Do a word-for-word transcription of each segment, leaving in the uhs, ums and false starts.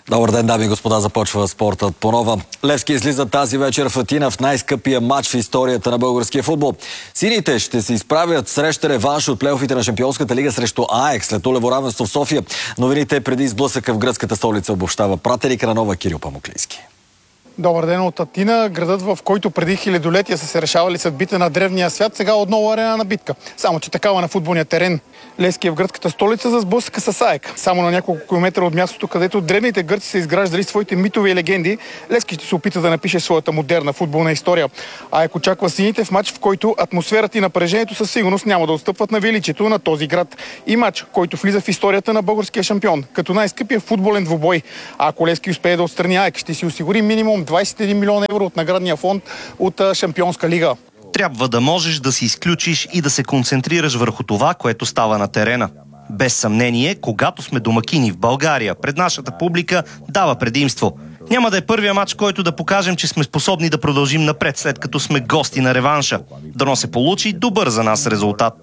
Добър ден, дами и господа, започва спортът по нова. Левски излиза тази вечер в Атина в най-скъпия матч в историята на българския футбол. Сините ще се изправят срещу реванш от плейофите на Шампионската лига срещу АЕК след нулево равенство в София. Новините преди сблъсъка в гръцката столица обобщава пратеник на Нова Кирил Памуклийски. Добър ден от Атина, градът, в който преди хилядолетия са се решавали съдбите на древния свят, сега отново арена на битка. Само че такава на футболния терен. Левски е в гръцката столица за сблъсъка с АЕК. Само на няколко километра от мястото, където древните гърци са изграждали своите митове и легенди, Левски ще се опита да напише своята модерна футболна история. АЕК очаква сините в матч, в който атмосферата и напрежението със сигурност няма да отстъпват на величието на този град. И матч, който влиза в историята на българския шампион, като най-скъпия футболен двубой. А ако Левски успее да отстрани АЕК, ще си осигури минимум двадесет и един милиона евро от наградния фонд от Шампионска лига. Трябва да можеш да се изключиш и да се концентрираш върху това, което става на терена. Без съмнение, когато сме домакини в България, пред нашата публика дава предимство. Няма да е първия матч, който да покажем, че сме способни да продължим напред, след като сме гости на реванша. Дано се получи добър за нас резултат.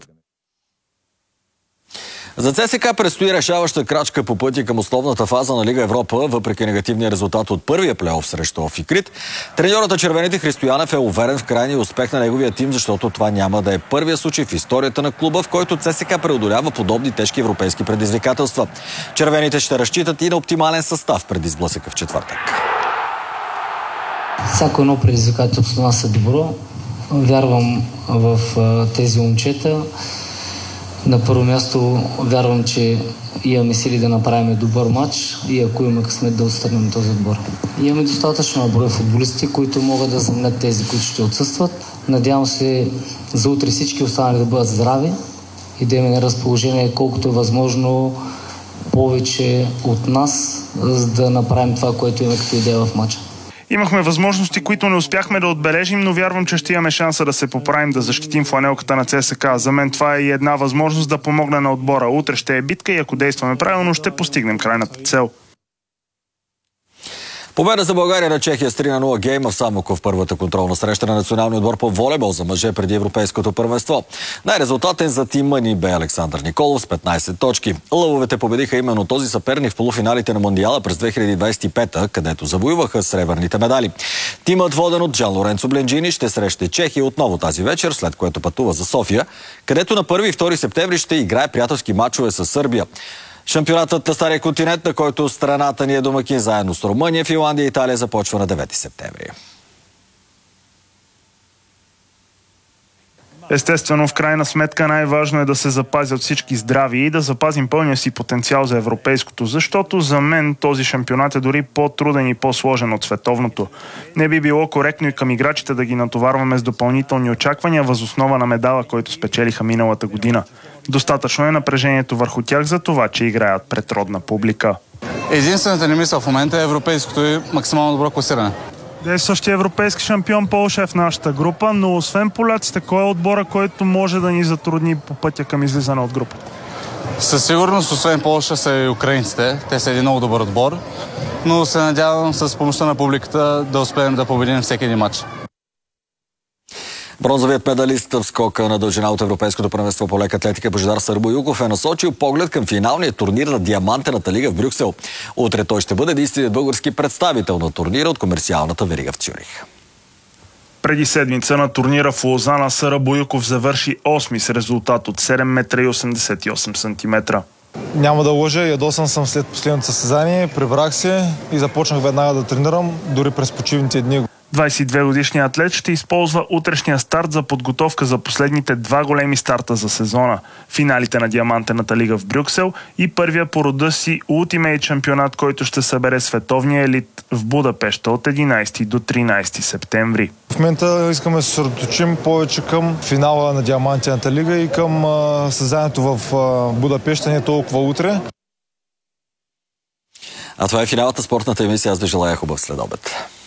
За ЦСКА предстои решаваща крачка по пътя към основната фаза на Лига Европа, въпреки негативния резултат от първия плейоф срещу Офикрит. Треньорът на червените Христо Янев е уверен в крайния успех на неговия тим, защото това няма да е първия случай в историята на клуба, в който ЦСКА преодолява подобни тежки европейски предизвикателства. Червените ще разчитат и на оптимален състав преди сблъсъка в четвъртък. Всяко едно предизвикателство нас е добро. Вярвам в тези момчета. На първо място вярвам, че имаме сили да направим добър матч и ако имаме късмет да отстраним този отбор. Имаме достатъчно брой футболисти, които могат да заменят тези, които ще отсъстват. Надявам се за утре всички останали да бъдат здрави и да имаме на разположение колкото е възможно повече от нас, за да направим това, което имаме като идея в матча. Имахме възможности, които не успяхме да отбележим, но вярвам, че ще имаме шанса да се поправим, да защитим фланелката на ЦСКА. За мен това е и една възможност да помогне на отбора. Утре ще е битка и ако действаме правилно, ще постигнем крайната цел. Победа за България на Чехия с три на нула гейма в Самоков, първата контролна среща на националния отбор по волейбол за мъже преди европейското първенство. Най-резултатен за тима ни бе Александър Николов с петнадесет точки. Лъвовете победиха именно този съперник в полуфиналите на Мондиала през две хиляди двадесет и пета, където завоюваха сребърните медали. Тимът, воден от Джан Лоренцо Бленджини, ще срещне Чехия отново тази вечер, след което пътува за София, където на първи и втори септември ще играе приятелски мачове с Сърбия. Шампионатът на Стария континент, на който страната ни е домакин заедно с Румъния, Финландия и Италия, започва на девети септември. Естествено, в крайна сметка най-важно е да се запазят всички здрави и да запазим пълния си потенциал за европейското, защото за мен този шампионат е дори по-труден и по-сложен от световното. Не би било коректно и към играчите да ги натоварваме с допълнителни очаквания въз основа на медала, който спечелиха миналата година. Достатъчно е напрежението върху тях за това, че играят пред родна публика. Единствената ни мисъл в момента е европейското и максимално добро класиране. Действащия европейски шампион Полша е в нашата група, но освен поляците, кой е отбора, който може да ни затрудни по пътя към излизане от групата? Със сигурност, освен Полша, са и украинците. Те са един много добър отбор, но се надявам с помощта на публиката да успеем да победим всеки един матч. Бронзовият медалист в скока на дължина от Европейското първенство по лека атлетика Божидар Сърбоюков е насочил поглед към финалния турнир на Диамантената лига в Брюксел. Утре той ще бъде единственият български представител на турнира от комерциалната верига в Цюрих. Преди седмица на турнира в Лозана Сърбоюков завърши осми с резултат от седем метра и осемдесет и осем сантиметра. Няма да лъжа, ядосан съм след последното състезание, прибрах се и започнах веднага да тренирам, дори през почивните дни. двадесет и две годишният атлет ще използва утрешния старт за подготовка за последните два големи старта за сезона. Финалите на Диамантената лига в Брюксел и първия по рода си Ultimate шампионат, който ще събере световния елит в Будапеща от единадесети до тринадесети септември. В момента искаме да се съсредоточим повече към финала на Диамантената лига и към състезанието в а, Будапеща, не толкова утре. А това е финалът на спортната емисия. Аз ви желая хубав следобед.